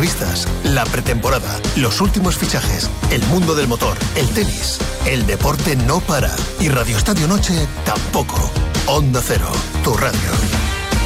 entrevistas, la pretemporada, los últimos fichajes, el mundo del motor, el tenis. El deporte no para y Radio Estadio Noche tampoco. Onda Cero, tu radio.